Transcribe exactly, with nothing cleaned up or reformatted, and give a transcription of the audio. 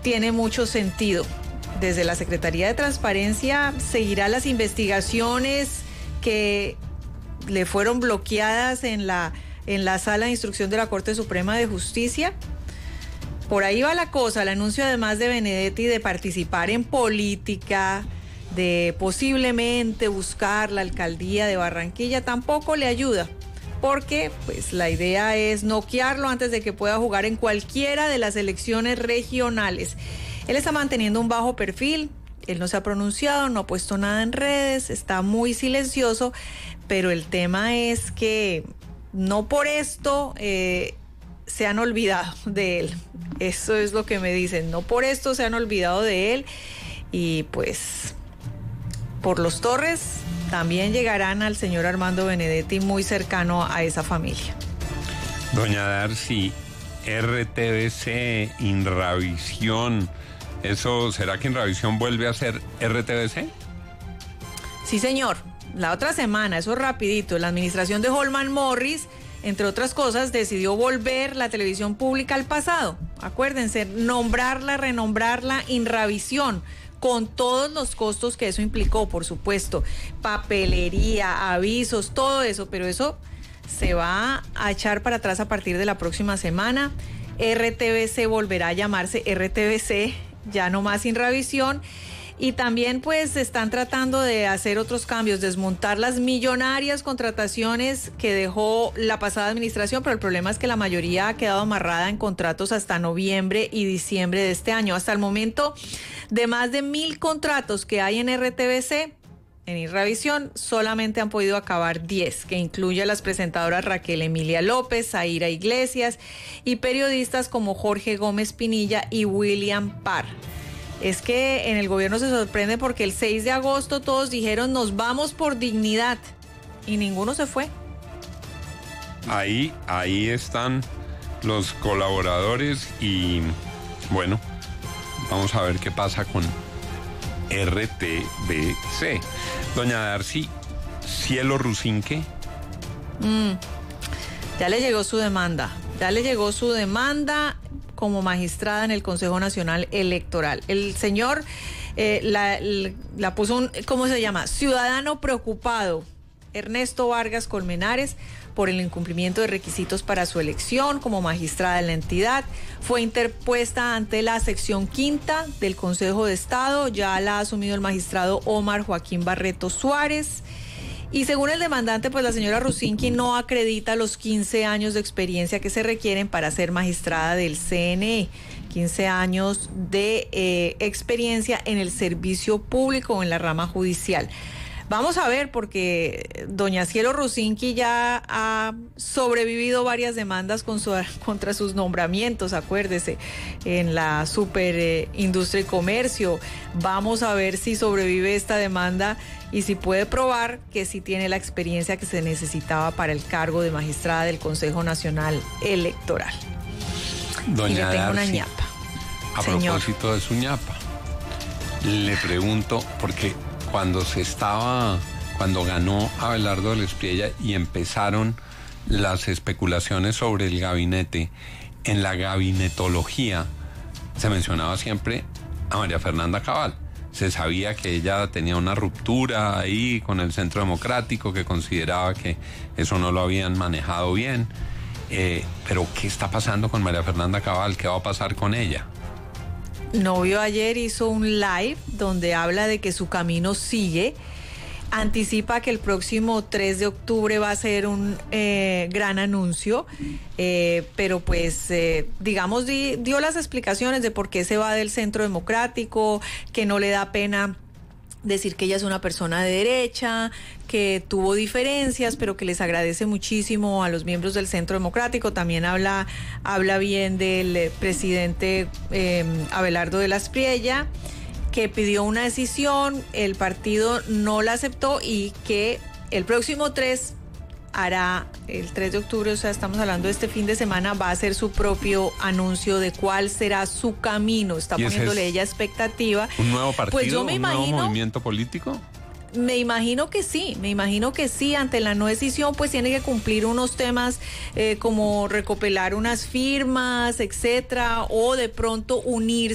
tiene mucho sentido. Desde la Secretaría de Transparencia seguirá las investigaciones que le fueron bloqueadas en la, en la Sala de Instrucción de la Corte Suprema de Justicia. Por ahí va la cosa. El anuncio además de Benedetti de participar en política, de posiblemente buscar la alcaldía de Barranquilla, tampoco le ayuda, porque pues la idea es noquearlo antes de que pueda jugar en cualquiera de las elecciones regionales. Él está manteniendo un bajo perfil, él no se ha pronunciado, no ha puesto nada en redes, está muy silencioso, pero el tema es que no por esto eh, se han olvidado de él. Eso es lo que me dicen, no por esto se han olvidado de él, y pues por los Torres también llegarán al señor Armando Benedetti, muy cercano a esa familia. Doña Darcy, R T V C, Inravisión, ¿eso será que Inravisión vuelve a ser R T V C? Sí, señor. La otra semana, eso rapidito, la administración de Holman Morris, entre otras cosas, decidió volver la televisión pública al pasado. Acuérdense, nombrarla, renombrarla Inravisión, con todos los costos que eso implicó, por supuesto, papelería, avisos, todo eso, pero eso se va a echar para atrás a partir de la próxima semana. R T V C volverá a llamarse R T V C, ya no más Inravisión. Y también pues están tratando de hacer otros cambios, desmontar las millonarias contrataciones que dejó la pasada administración, pero el problema es que la mayoría ha quedado amarrada en contratos hasta noviembre y diciembre de este año. Hasta el momento, de más de mil contratos que hay en R T V C, en Inravisión, solamente han podido acabar diez, que incluye a las presentadoras Raquel Emilia López, Zaira Iglesias y periodistas como Jorge Gómez Pinilla y William Parr. Es que en el gobierno se sorprende porque el seis de agosto todos dijeron nos vamos por dignidad y ninguno se fue. Ahí, ahí están los colaboradores y bueno, vamos a ver qué pasa con R T V C. Doña Darcy, Cielo Rusinque. Mm, ya le llegó su demanda, ya le llegó su demanda como magistrada en el Consejo Nacional Electoral. El señor eh, la, la, la puso un, ¿cómo se llama? Ciudadano preocupado, Ernesto Vargas Colmenares, por el incumplimiento de requisitos para su elección como magistrada de la entidad. Fue interpuesta ante la sección quinta del Consejo de Estado, ya la ha asumido el magistrado Omar Joaquín Barreto Suárez. Y según el demandante, pues la señora Rusinque no acredita los quince años de experiencia que se requieren para ser magistrada del C N E. quince años de eh, experiencia en el servicio público o en la rama judicial. Vamos a ver, porque doña Cielo Rusinque ya ha sobrevivido varias demandas con su, contra sus nombramientos, acuérdese, en la super eh, industria y comercio. Vamos a ver si sobrevive esta demanda y si puede probar que sí tiene la experiencia que se necesitaba para el cargo de magistrada del Consejo Nacional Electoral. Doña y le tengo Darcy, una ñapa. A Señor. propósito de su ñapa, le pregunto, porque cuando se estaba, cuando ganó Abelardo del Espriella y empezaron las especulaciones sobre el gabinete, en la gabinetología se mencionaba siempre a María Fernanda Cabal. Se sabía que ella tenía una ruptura ahí con el Centro Democrático, que consideraba que eso no lo habían manejado bien. Eh, pero ¿qué está pasando con María Fernanda Cabal? ¿Qué va a pasar con ella? Novio ayer hizo un live donde habla de que su camino sigue. Anticipa que el próximo tres de octubre va a ser un eh, gran anuncio, eh, pero pues eh, digamos di, dio las explicaciones de por qué se va del Centro Democrático, que no le da pena decir que ella es una persona de derecha, que tuvo diferencias, pero que les agradece muchísimo a los miembros del Centro Democrático. También habla, habla bien del presidente eh, Abelardo de la Espriella, que pidió una decisión, el partido no la aceptó y que el próximo tres hará, el tres de octubre, o sea, estamos hablando de este fin de semana, va a hacer su propio anuncio de cuál será su camino. Está poniéndole ella expectativa. ¿Un nuevo partido? Pues yo me ¿Un imagino, nuevo movimiento político? Me imagino que sí, me imagino que sí. Ante la no decisión, pues tiene que cumplir unos temas eh, como recopilar unas firmas, etcétera, o de pronto unirse